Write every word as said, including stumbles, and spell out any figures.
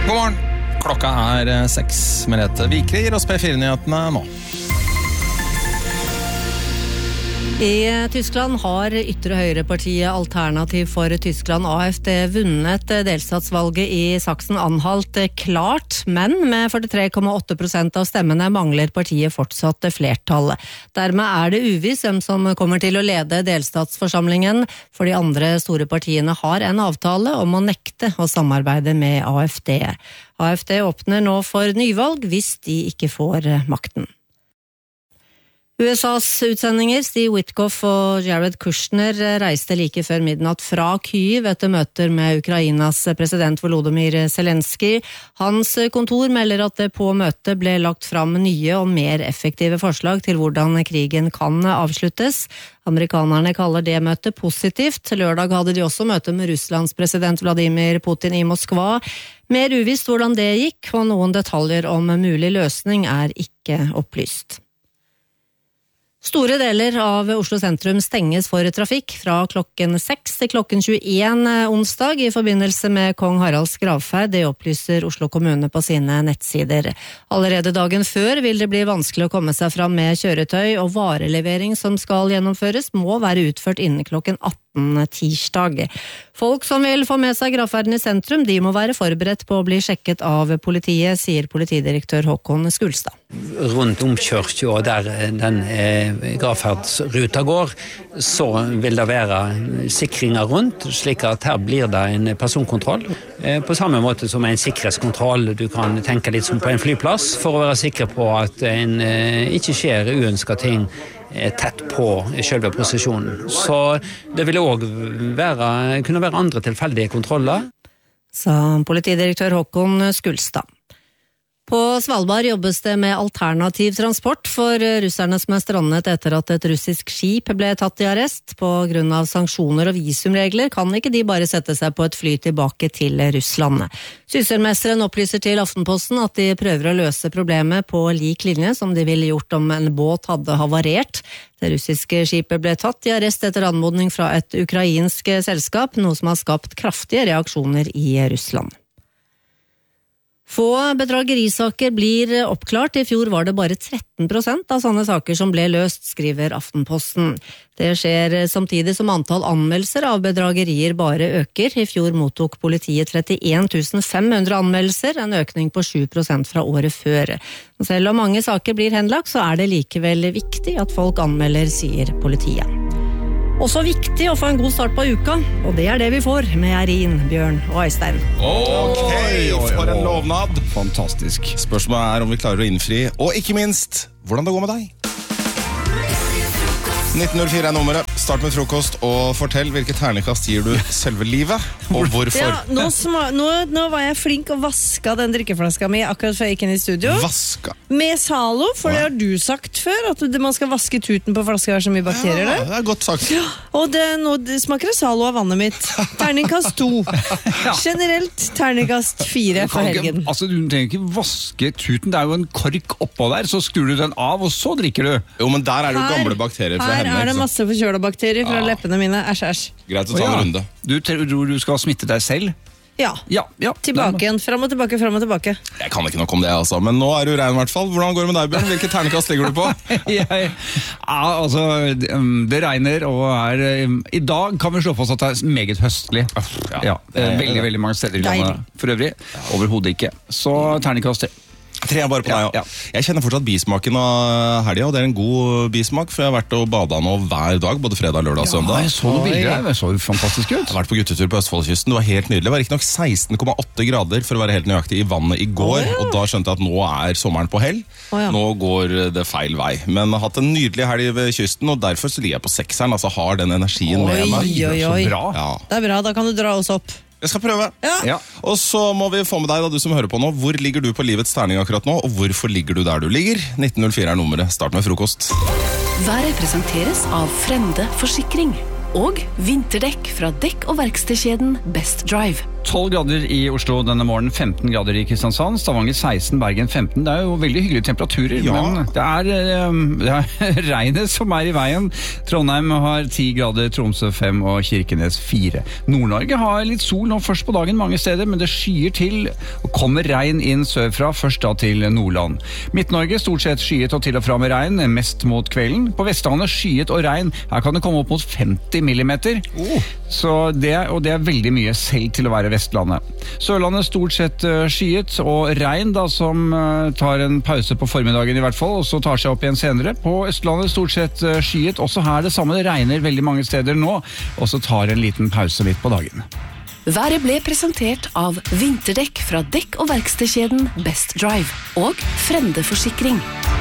God morgen. Klokka er seks. Merete Vikre gir oss P fire-nyhetene nå. I Tyskland har ytre høyrepartiet Alternativ for Tyskland A F D vunnet delstatsvalget i Sachsen-Anhalt klart, men med førtitre komma åtte prosent av stemmene mangler partiet fortsatt flertall. Dermed er det uvisst hvem som kommer til å lede delstatsforsamlingen, for de andre store partiene har en avtale om å nekte å samarbeide med A F D. A F D åpner nå for nyvalg hvis de ikke får makten. U S A's utsendinger Steve Witkoff og Jared Kushner reiste like før midnatt fra Kyiv etter møter med Ukrainas president Volodymyr Zelensky. Hans kontor melder at det på møtet ble lagt fram nye og mer effektive forslag til hvordan krigen kan avsluttes. Amerikanerne kaller det møtet positivt. Lørdag hadde de også møte med Russlands president Vladimir Putin i Moskva. Mer uvisst hvordan det gikk, og noen detaljer om mulig løsning er ikke opplyst. Store deler av Oslo sentrum stenges for trafikk fra klokken seks til klokken tjueen onsdag i forbindelse med Kong Haralds gravferd, det opplyser Oslo kommune på sine nettsider. Allerede dagen før vil det bli vanskelig å komme seg fram med kjøretøy, og varelevering som skal gjennomføres må være utført innen klokken atten tirsdag. Folk som vil få med seg gravferden i sentrum, de må være forberedt på å bli sjekket av politiet, sier politidirektør Håkon Skulstad. Rundt om kyrkja og der den eh, gravferdsruta går, så vil det være sikringer rundt, slik at her blir det en personkontroll. Eh, på samme måte som en sikkerhetskontroll, du kan tenke litt som på en flyplass, for å være sikker på at en eh, ikke skjer uønsket ting tett på selve prosesjonen. Så det vil også være, kunne være andre tilfeldige kontroller. Sa politidirektør Håkon Skulstad. På Svalbard jobbes det med alternativ transport for russerne som er strandet etter at et russisk skip ble tatt i arrest. På grunn av sanksjoner og visumregler kan ikke de bare sette seg på et fly tilbake til Russland. Sysselmesteren opplyser til Aftenposten at de prøver å løse problemet på lik linje som de ville gjort om en båt hadde havarert. Det russiske skipet ble tatt i arrest etter anmodning fra et ukrainsk selskap, noe som har skapt kraftige reaksjoner i Russland. Få bedragerisaker blir oppklart. I fjor var det bare tretten prosent av sånne saker som ble løst, skriver Aftenposten. Det skjer samtidig som antall anmeldelser av bedragerier bare øker. I fjor mottok politiet trettien tusen fem hundre anmeldelser, en økning på sju prosent fra året før. Selv om mange saker blir henlagt, så er det likevel viktig at folk anmelder, sier politiet. Også viktig å få en god start på uka, og det er det vi får med Erin, Bjørn og Øystein. Ok, for en lovnad. Fantastisk. Spørsmålet er om vi klarer å innfri, og ikke minst, hvordan det går med deg. nitten null fire er nummeret. Start med frokost og fortell hvilket terningkast gir du selve livet, og hvorfor. Ja, nå, sma- nå, nå var jeg flink og vaska den drikkeflaska mi akkurat før jeg gikk inn i studio. Vaska. Med Zalo, for det har du sagt før, at du- man skal vaske tuten på flaska, det er så mye bakterier Ja, der. det er godt sagt. Og det, nå det smaker det Zalo av vannet mitt. Terningkast to. Generelt terningkast fire Du for kan ikke- helgen. Altså, du trenger ikke vaske tuten, det er jo en kork oppå der, så skrur du den av, og så drikker du. Jo, men der er det jo Her- gamle bakterier fra Her henne. er det ikke sant? masse forkjøla bakterier fra Ja. leppene mine. Æsj, æsj. Greit å Å ta ja. en runde. Du tror du skal smitte deg selv? Ja, Ja, ja. tilbake igjen. Fram og tilbake, fram og tilbake. Jeg kan ikke nok om det, altså. Men nå er du rein i hvert fall. Hvordan går det med deg, Bjørn? Hvilket terningkast ligger du på? Jeg, ja, altså, det, um, det regner og er um, I dag kan vi slå fast at det er meget høstlig. ja. Ja, det er Det er veldig, det. veldig mange steder i landet. Deilig. For øvrig, overhodet ikke. Så terningkast tre. Tre er bare på Ja, deg, ja. Jeg kjenner fortsatt bismaken av helga, og det er en god bismak, for jeg har vært og badet nå hver dag, både fredag, lørdag og søndag. Ja, jeg så noen bilder her, det så jo fantastisk ut. Jeg har vært på guttetur på Østfoldkysten, det var helt nydelig. Det var ikke nok seksten komma åtte grader for å være helt nøyaktig i vannet i går, Å, ja. og da skjønte jeg at nå er sommeren på hell. Å, ja. Nå går det feil vei. Men jeg har hatt en nydelig helg ved kysten, og derfor så ligger jeg på sekseren, altså har den energien med Oi, meg. oi, oi. Så bra. Ja, Det er bra, da kan du dra oss opp. jeg skal prøve. Ja. Ja. Og så må vi få med deg, da, du som hører på nå, hvor ligger du på livets terning akkurat nå, og hvorfor ligger du der du ligger? nitten null fire er nummeret. Start med frokost. Været presenteres av Frende Forsikring og vinterdekk fra dekk- og verkstedkjeden Best Drive. tolv grader i Oslo denne morgenen, femten grader i Kristiansand, Stavanger seksten, Bergen femten. Det er jo veldig hyggelige temperaturer, Ja. men det er, eh, det er regnet som er i veien. Trondheim har ti grader, Tromsø fem og Kirkenes fire. Nord-Norge har litt sol nå først på dagen mange steder, men det skyer til og kommer regn inn sørfra, først da til Nordland. Midt-Norge stort sett skyet og til og fra med regn, mest mot kvelden. På Vestlandet skyet og regn, her kan det komme opp mot femti millimeter. Oh. Så det, og det er veldig mye selv til å være Vestlandet. Sørlandet stort sett uh, skyet, og regn da, som uh, tar en pause på formiddagen i hvert fall, og så tar seg opp igjen senere. På Østlandet stort sett uh, skyet, også her det samme, det regner veldig mange steder nå, og så tar en liten pause litt på dagen. Været ble presentert av vinterdekk fra dekk- og verkstedkjeden Best Drive og Frende Forsikring.